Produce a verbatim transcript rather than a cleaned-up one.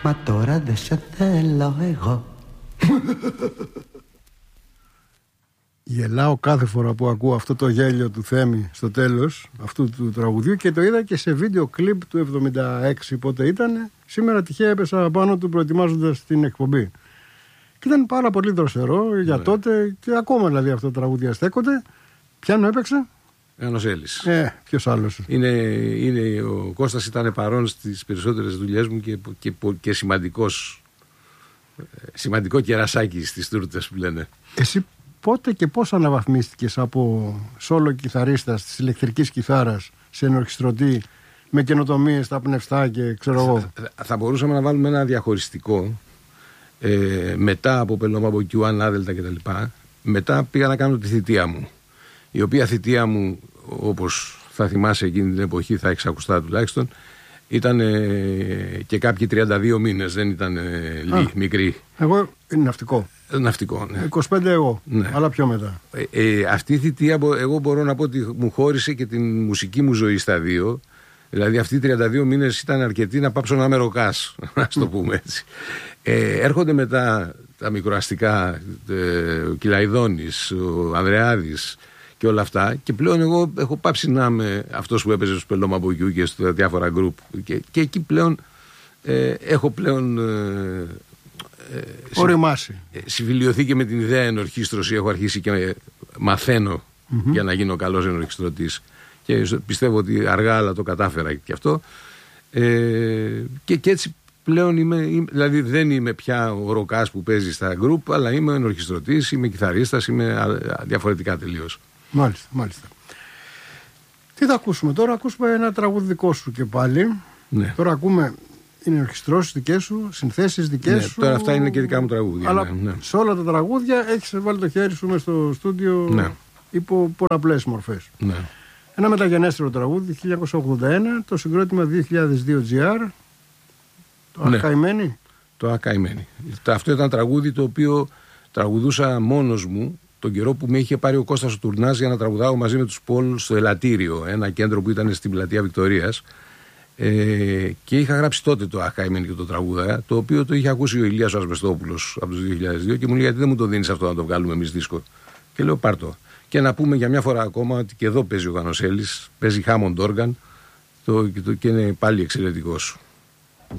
Μα τώρα δεν σε θέλω εγώ. Γελάω κάθε φορά που ακούω αυτό το γέλιο του Θέμη στο τέλος αυτού του τραγουδιού και το είδα και σε βίντεο κλιπ του εβδομήντα έξι πότε ήταν. Σήμερα τυχαία έπεσα πάνω του προετοιμάζοντας την εκπομπή. Και ήταν πάρα πολύ δροσερό για yeah. τότε και ακόμα δηλαδή αυτά τα τραγούδια στέκονται. Ποιανό έπαιξε? Γανοσέλης. Ε, ποιος άλλος? Είναι, είναι, ο Κώστας ήταν παρόν στις περισσότερες δουλειές μου και, και, και σημαντικός, σημαντικό κερασάκι στις τούρτες που λένε. Εσύ πότε και πώς αναβαθμίστηκες από σόλο κιθαρίστας της ηλεκτρικής κιθάρας σε ενορχιστρωτή με καινοτομίες στα πνευστά και ξέρω εγώ? Θα, θα μπορούσαμε να βάλουμε ένα διαχωριστικό ε, μετά από Πελώμα από Κιού, Ανάδελτα κτλ. Μετά πήγα να κάνω τη θητεία μου, η οποία θητεία μου, όπως θα θυμάσαι εκείνη την εποχή, θα έχεις ακουστά τουλάχιστον, ήταν ε, και κάποιοι τριάντα δύο μήνες, δεν ήταν ε, λί, μικρή. Εγώ είναι ναυτικό. Ναυτικό, ναι. είκοσι πέντε εγώ, ναι. Αλλά πιο μετά. Ε, ε, αυτή η θητεία, εγώ μπορώ να πω ότι μου χώρισε και την μουσική μου ζωή στα δύο. Δηλαδή αυτοί οι τριάντα δύο μήνες ήταν αρκετοί να πάψω να είμαι ροκάς, ας το πούμε έτσι. Ε, έρχονται μετά τα μικροαστικά, ε, ο Κυλαϊδόνης, ο Ανδρεάδης και όλα αυτά, και πλέον εγώ έχω πάψει να είμαι αυτός που έπαιζε στους Πελώμα από Κιού και στα διάφορα γκρουπ, και, και εκεί πλέον ε, έχω πλέον ε, ε, οριμάσει. Ε, συμφιλειωθεί και με την ιδέα ενορχήστρωση. Έχω αρχίσει και μαθαίνω mm-hmm. για να γίνω καλός ενορχιστρωτής, και πιστεύω ότι αργά αλλά το κατάφερα και αυτό, ε, και, και έτσι πλέον είμαι, είμαι, δηλαδή δεν είμαι πια ο ροκάς που παίζει στα γκρουπ, αλλά είμαι ενορχιστρωτής, είμαι κιθαρίστας, είμαι διαφορετικά τελείως. Μάλιστα, μάλιστα. Τι θα ακούσουμε τώρα? Ακούσουμε ένα τραγούδι δικό σου και πάλι. Ναι. Τώρα ακούμε είναι ορχιστρώσεις δικές σου, συνθέσεις δικές ναι, σου. Τώρα αυτά είναι και δικά μου τραγούδια. Αλλά ναι, ναι. σε όλα τα τραγούδια έχεις βάλει το χέρι σου μες στο στούντιο, ναι, υπό πολλαπλές μορφές. Ναι. Ένα μεταγενέστερο τραγούδι, χίλια εννιακόσια ογδόντα ένα, το συγκρότημα δύο χιλιάδες δύο τζι αρ, το ναι. Ακαημένη. Το Ακαημένη. Αυτό ήταν τραγούδι το οποίο τραγουδούσα μόνος μου τον καιρό που με είχε πάρει ο Κώστας ο Τουρνάς για να τραγουδάω μαζί με τους Πολ στο Ελαττήριο, ένα κέντρο που ήταν στην πλατεία Βικτωρίας. Ε, και είχα γράψει τότε το Ακαημένη και το τραγούδα, το οποίο το είχε ακούσει ο Ηλίας ο Ασβεστόπουλος από το δύο χιλιάδες δύο και μου λέει: γιατί δεν μου το δίνεις αυτό να το βγάλουμε εμείς δίσκο? Και λέω: πάρ' το. Και να πούμε για μια φορά ακόμα ότι και εδώ παίζει ο Γανοσέλης, παίζει Hammond organ, το, και, το, και είναι πάλι εξαιρετικός.